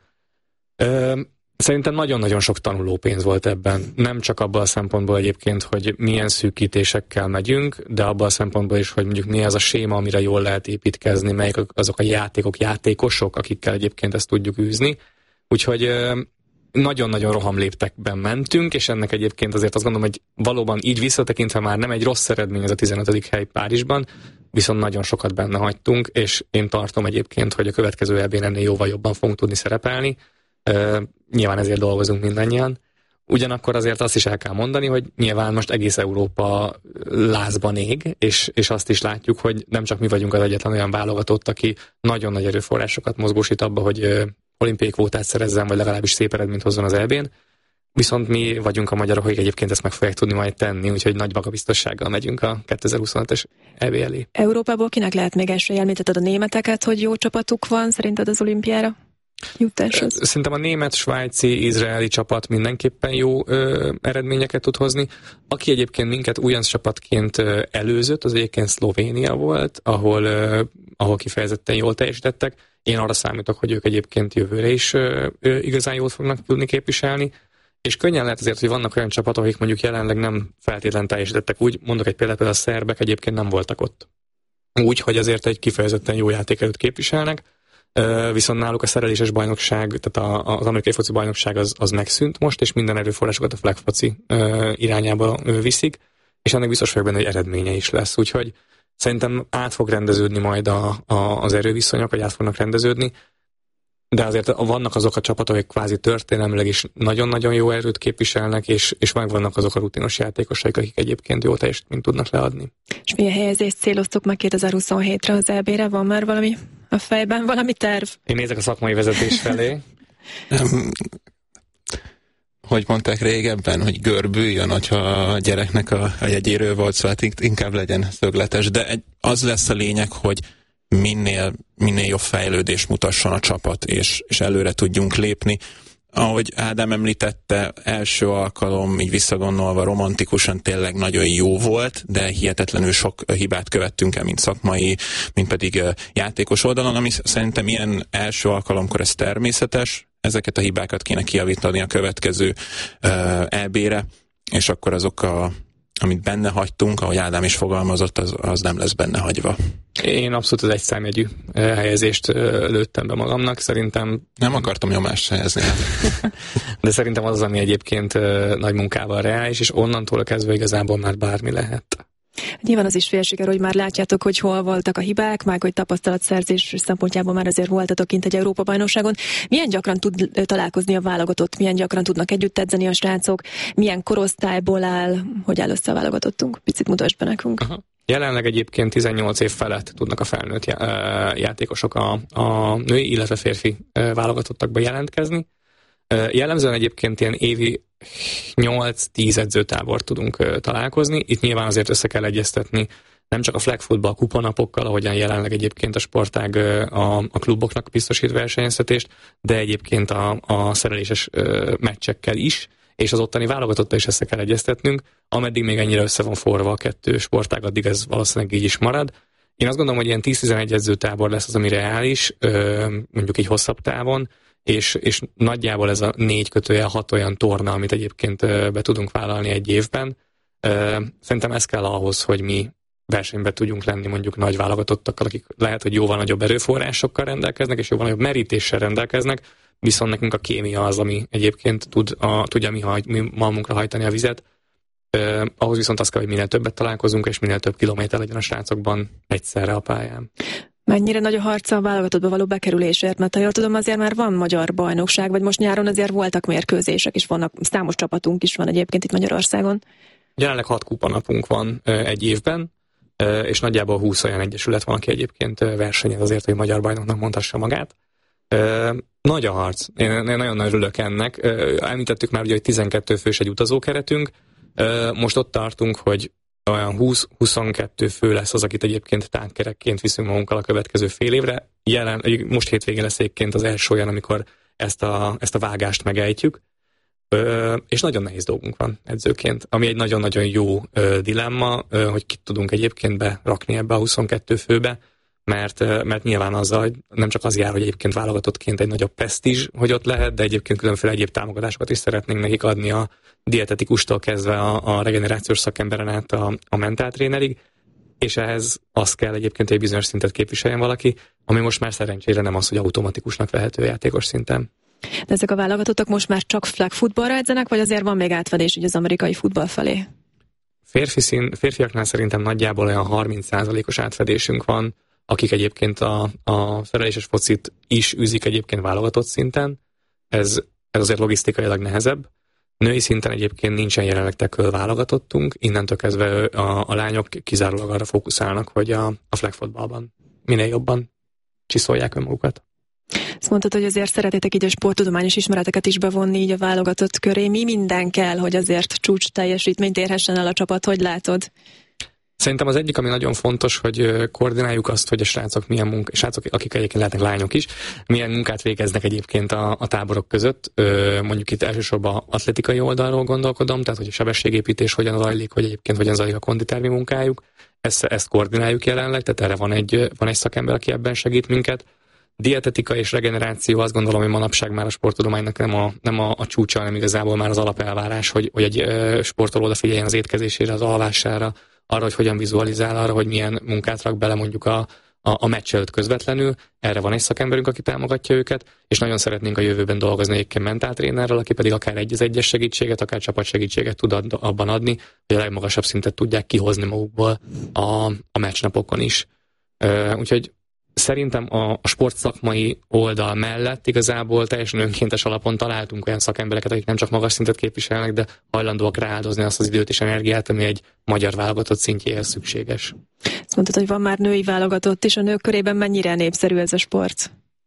Szerintem nagyon-nagyon sok tanulópénz volt ebben. Nem csak abban a szempontból egyébként, hogy milyen szűkítésekkel megyünk, de abban a szempontból is, hogy mondjuk mi az a séma, amire jól lehet építkezni, melyik azok a játékok, játékosok, akikkel egyébként ezt tudjuk űzni. Úgyhogy nagyon-nagyon rohamléptekben mentünk, és ennek egyébként azért azt gondolom, hogy valóban így visszatekintve már nem egy rossz eredmény ez a tizenötödik hely Párizsban, viszont nagyon sokat benne hagytunk, és én tartom egyébként, hogy a következő é bén ennél jóval jobban fogunk tudni szerepelni. Uh, nyilván ezért dolgozunk mindannyian. Ugyanakkor azért azt is el kell mondani, hogy nyilván most egész Európa lázban ég, és, és azt is látjuk, hogy nem csak mi vagyunk az egyetlen olyan válogatott, aki nagyon nagy erőforrásokat mozgósít abba, hogy uh, olimpiai kvótát szerezzen, vagy legalábbis szép eredményt hozzon az é bén. Viszont mi vagyunk a magyarok, akik egyébként ezt meg fogják tudni majd tenni, úgyhogy nagy magabiztossággal megyünk a kétezer-huszonötös é bé elé. Európából kinek lehet még esélye? Említetted a németeket, hogy jó csapatuk van szerinted az olimpiára? Jutáshoz. Szerintem a német, svájci, izraeli csapat mindenképpen jó ö, eredményeket tud hozni. Aki egyébként minket újonc csapatként ö, előzött, az egyébként Szlovénia volt, ahol, ö, ahol kifejezetten jól teljesítettek. Én arra számítok, hogy ők egyébként jövőre is ö, ö, igazán jól fognak tudni képviselni. És könnyen lehet azért, hogy vannak olyan csapatok, akik mondjuk jelenleg nem feltétlen teljesítettek. Úgy mondok egy példát, például a szerbek egyébként nem voltak ott. Úgy, hogy azért egy kifejezetten jó játékerőt képviselnek. Uh, viszont náluk a szereléses bajnokság, tehát a, az amerikai foci bajnokság az, az megszűnt most, és minden erőforrásokat a flag foci uh, irányába uh, viszik, és ennek biztos vagyok benne, hogy eredménye is lesz. Úgyhogy szerintem át fog rendeződni majd a, a, az erőviszonyok, vagy át fognak rendeződni, de azért vannak azok a csapatok, akik kvázi történelmileg is nagyon-nagyon jó erőt képviselnek, és, és megvannak azok a rutinos játékosok, akik egyébként jó teljesítményt tudnak leadni. És milyen helyezést céloztok meg kétezer-huszonhétre az é bére? Van már valami a fejben, valami terv? Én nézek a szakmai vezetés felé. hogy mondták régebben, hogy görbüljön, hogyha a gyereknek a, a jegyéről volt szó, hát inkább legyen szögletes, de egy, az lesz a lényeg, hogy minél, minél jobb fejlődés mutasson a csapat, és, és előre tudjunk lépni. Ahogy Ádám említette, első alkalom, így visszagondolva romantikusan tényleg nagyon jó volt, de hihetetlenül sok hibát követtünk el, mint szakmai, mint pedig játékos oldalon, ami szerintem ilyen első alkalomkor ez természetes, ezeket a hibákat kéne kijavítani a következő é bé-re, és akkor azok a amit benne hagytunk, ahogy Ádám is fogalmazott, az, az nem lesz benne hagyva. Én abszolút az egyszámjegyű helyezést lőttem be magamnak, szerintem... Nem akartam nyomást helyezni. De szerintem az az, ami egyébként nagy munkával reális, és onnantól kezdve igazából már bármi lehet. Nyilván az is félsiker, hogy már látjátok, hogy hol voltak a hibák, már hogy tapasztalatszerzés szempontjából már azért voltatok kint egy Európa-bajnokságon. Milyen gyakran tud találkozni a válogatott, milyen gyakran tudnak együtt edzeni a srácok, milyen korosztályból áll, hogy áll össze a válogatottunk? Picit mutasd be nekünk. Aha. Jelenleg egyébként tizennyolc év felett tudnak a felnőtt játékosok a, a női, illetve férfi válogatottakba jelentkezni. Jellemzően egyébként ilyen évi nyolc-tíz edzőtábort tudunk találkozni. Itt nyilván azért össze kell egyeztetni nem csak a flag football kupanapokkal, ahogyan jelenleg egyébként a sportág a, a kluboknak biztosít versenyeztetést, de egyébként a, a szereléses meccsekkel is, és az ottani válogatottal is össze kell egyeztetnünk. Ameddig még ennyire össze van forva a kettő sportág, addig ez valószínűleg így is marad. Én azt gondolom, hogy ilyen tíz-tizenegy edzőtábor lesz az, ami reális, mondjuk így hosszabb távon, És, és nagyjából ez a négy kötőjel hat olyan torna, amit egyébként be tudunk vállalni egy évben. Szerintem ez kell ahhoz, hogy mi versenyben tudjunk lenni mondjuk nagy válogatottakkal, akik lehet, hogy jóval nagyobb erőforrásokkal rendelkeznek, és jóval nagyobb merítéssel rendelkeznek, viszont nekünk a kémia az, ami egyébként tud a, tudja mi, hajt, mi malmunkra hajtani a vizet. Eh, ahhoz viszont az kell, hogy minél többet találkozunk, és minél több kilométer legyen a srácokban egyszerre a pályán. Mennyire nagy a harca a válogatottba való bekerülésért? Mert ha jól tudom, azért már van magyar bajnokság, vagy most nyáron azért voltak mérkőzések is, vannak, számos csapatunk is van egyébként itt Magyarországon. Jelenleg hat kupanapunk van egy évben, és nagyjából húsz olyan egyesület van, aki egyébként versenyez azért, hogy magyar bajnoknak mondhassa magát. Nagy a harc. Én, én nagyon nagy örülök ennek. Említettük már, ugye, hogy tizenkét fős egy utazókeretünk. Most ott tartunk, hogy olyan húsz-huszonkettő fő lesz az, akit egyébként tánkkerekként viszünk magunkkal a következő fél évre. Jelen, most hétvégén lesz egyébként az első olyan, amikor ezt a, ezt a vágást megejtjük. Ö, és nagyon nehéz dolgunk van edzőként, ami egy nagyon-nagyon jó ö, dilemma, ö, hogy kit tudunk egyébként berakni ebbe a huszonkettő főbe, mert, ö, mert nyilván azzal, hogy nem csak az jár, hogy egyébként válogatottként egy nagyobb presztízs, hogy ott lehet, de egyébként különféle egyéb támogatásokat is szeretnénk nekik adni a dietetikustól kezdve a, a regenerációs szakemberen át a, a mentáltrénerig, és ehhez az kell egyébként, egy bizonyos szintet képviseljen valaki, ami most már szerencsére nem az, hogy automatikusnak vehető játékos szinten. De ezek a válogatottak most már csak flag futballra edzenek, vagy azért van még átfedés így az amerikai futball felé? Férfi szín, férfiaknál szerintem nagyjából olyan harminc százalékos átfedésünk van, akik egyébként a, a szereléses focit is űzik egyébként válogatott szinten. Ez, ez azért logisztikailag nehezebb. Női szinten egyébként nincsen jelenleg tackle válogatottunk, innentől kezdve a, a lányok kizárólag arra fókuszálnak, hogy a, a flag footballban minél jobban csiszolják önmagukat. Azt mondtad, hogy azért szeretitek így a sporttudományos ismereteket is bevonni így a válogatott köré. Mi minden kell, hogy azért csúcs teljesítményt érhessen el a csapat? Hogy látod? Szerintem az egyik, ami nagyon fontos, hogy koordináljuk azt, hogy a srácok milyen munkát, srácok, akik egyébként lehetnek lányok is, milyen munkát végeznek egyébként a, a táborok között. Mondjuk itt elsősorban atletikai oldalról gondolkodom, tehát hogy a sebességépítés hogyan zajlik, hogy egyébként hogyan zajlik a konditermi munkájuk. Ezt, ezt koordináljuk jelenleg, tehát erre van egy, van egy szakember, aki ebben segít minket. Dietetika és regeneráció, azt gondolom, hogy manapság már a sporttudománynak nem a, nem a, a csúcsa, hanem igazából már az alapelvárás, hogy, hogy egy ö, sportoló odafigyeljen az étkezésére, az alvására, arra, hogy hogyan vizualizál, arra, hogy milyen munkát rak bele mondjuk a, a, a meccs előtt közvetlenül. Erre van egy szakemberünk, aki támogatja őket, és nagyon szeretnénk a jövőben dolgozni egyébként mentáltrénerrel, aki pedig akár egy az egyes segítséget, akár csapatsegítséget tud ad, abban adni, hogy a legmagasabb szintet tudják kihozni magukból a, a meccsnapokon is. Ö, úgyhogy szerintem a, a sportszakmai oldal mellett igazából teljesen önkéntes alapon találtunk olyan szakembereket, akik nem csak magas szintet képviselnek, de hajlandóak rááldozni azt az időt és energiát, ami egy magyar válogatott szintjéhez szükséges. Azt mondtad, hogy van már női válogatott, és a nők körében mennyire népszerű ez a sport?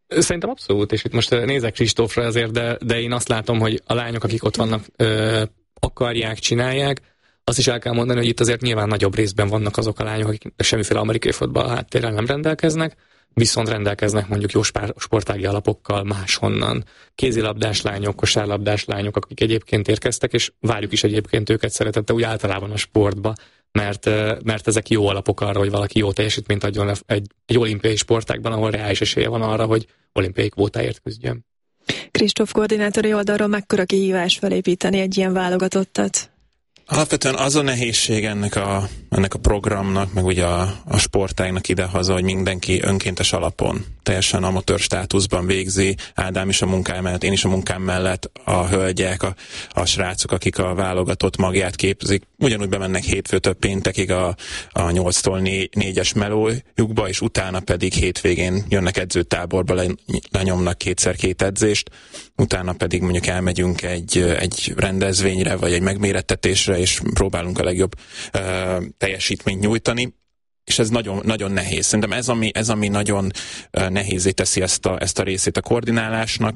Szerintem abszolút, és itt most nézek Kristófra azért, de, de én azt látom, hogy a lányok, akik ott vannak, ö, akarják, csinálják. Azt is el kell mondani, hogy itt azért nyilván nagyobb részben vannak azok a lányok, akik semmiféle amerikai futball háttérrel nem rendelkeznek, viszont rendelkeznek mondjuk jó sportági alapokkal máshonnan. Kézilabdás lányok, kosárlabdás lányok, akik egyébként érkeztek, és várjuk is egyébként őket szeretettel úgy általában a sportba, mert, mert ezek jó alapok arra, hogy valaki jó teljesítményt adjon le egy, egy olimpiai sportágban, ahol reális esélye van arra, hogy olimpiai kvótáért küzdjön. Kristóf koordinátori oldalról mekkora kihívás felépíteni egy ilyen válogatottat? Alapvetően az a nehézség ennek a, ennek a programnak, meg ugye a, a sportágnak idehaza, hogy mindenki önkéntes alapon, teljesen amatőr státuszban végzi, Ádám is a munkám mellett, én is a munkám mellett, a hölgyek, a, a srácok, akik a válogatott magját képzik, ugyanúgy bemennek hétfőtől péntekig a, a nyolctól négyes melójukba, és utána pedig hétvégén jönnek edzőtáborba, le, lenyomnak kétszer két edzést, utána pedig mondjuk elmegyünk egy, egy rendezvényre, vagy egy megmérettetésre, és próbálunk a legjobb uh, teljesítményt nyújtani, és ez nagyon, nagyon nehéz. Szerintem ez, ami, ez, ami nagyon uh, nehézé teszi ezt a, ezt a részét a koordinálásnak,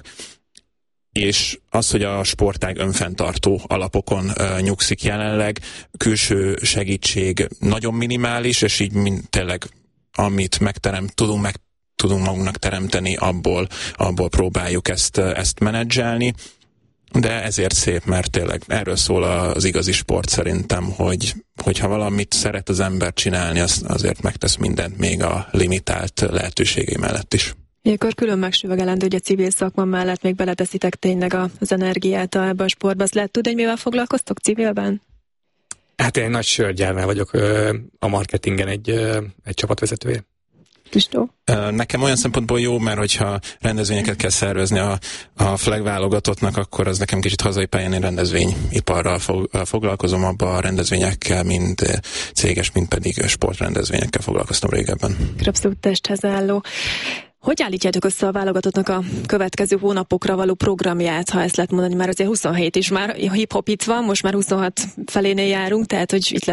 és az, hogy a sportág önfenntartó alapokon uh, nyugszik jelenleg, külső segítség nagyon minimális, és így mind, tényleg amit megterem, tudunk meg tudunk magunknak teremteni, abból, abból próbáljuk ezt, ezt menedzselni. De ezért szép, mert tényleg erről szól az igazi sport szerintem, hogy hogyha valamit szeret az ember csinálni, az, azért megtesz mindent még a limitált lehetőségei mellett is. Ilyenkor külön megsüvegelendő, hogy a civil szakma mellett még beleteszitek tényleg az energiát ebbe a sportba. Azt lehet tudni, hogy mivel foglalkoztok civilben? Hát én egy nagy sörgyárnál vagyok, a marketingen egy, egy csapatvezetője. Nekem olyan szempontból jó, mert hogyha rendezvényeket kell szervezni a, a flag válogatottnak, akkor az nekem kicsit hazai pályán, én rendezvényiparral fog, foglalkozom, abban a rendezvényekkel, mind céges, mind pedig sportrendezvényekkel foglalkoztam régebben. Abszolút testhez álló. Hogy állítjátok össze a válogatottnak a következő hónapokra való programját, ha ezt lehet mondani, már azért huszonhét is már hip-hop itt van, most már huszonhat felénél járunk, tehát hogy itt